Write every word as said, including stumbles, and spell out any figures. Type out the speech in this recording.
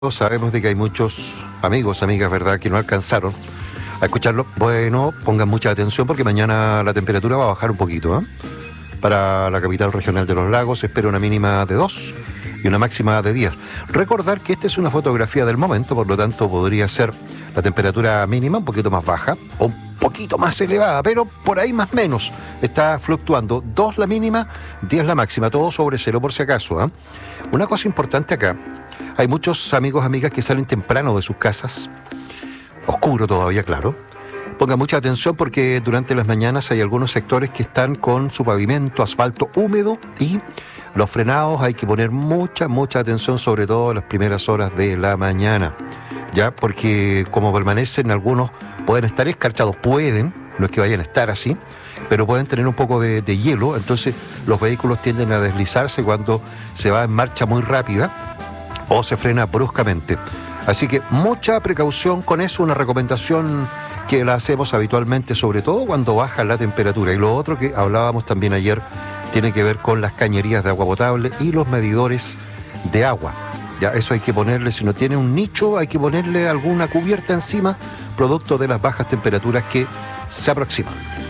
Sabemos de que hay muchos amigos, amigas, ¿verdad?, que no alcanzaron a escucharlo. Bueno, pongan mucha atención porque mañana la temperatura va a bajar un poquito, ¿eh? Para la capital regional de los lagos se espera una mínima de dos y una máxima de diez. Recordar que esta es una fotografía del momento, por lo tanto podría ser la temperatura mínima un poquito más baja o un poquito más elevada, pero por ahí más o menos está fluctuando. dos la mínima, diez la máxima, todo sobre cero por si acaso, ¿eh? Una cosa importante acá. Hay muchos amigos, amigas que salen temprano de sus casas, oscuro todavía, claro. Pongan mucha atención porque durante las mañanas hay algunos sectores que están con su pavimento, asfalto húmedo y los frenados hay que poner mucha, mucha atención, sobre todo en las primeras horas de la mañana. Ya, porque como permanecen algunos, pueden estar escarchados, pueden, no es que vayan a estar así, pero pueden tener un poco de, de hielo, entonces los vehículos tienden a deslizarse cuando se va en marcha muy rápida o se frena bruscamente. Así que mucha precaución con eso, una recomendación que la hacemos habitualmente, sobre todo cuando baja la temperatura. Y lo otro que hablábamos también ayer tiene que ver con las cañerías de agua potable y los medidores de agua. Ya, eso hay que ponerle, si no tiene un nicho, hay que ponerle alguna cubierta encima, producto de las bajas temperaturas que se aproximan.